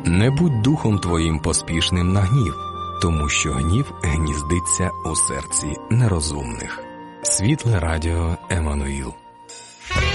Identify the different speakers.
Speaker 1: Не будь духом твоїм поспішним на гнів, тому що гнів гніздиться у серці нерозумних. Світле радіо Еммануїл.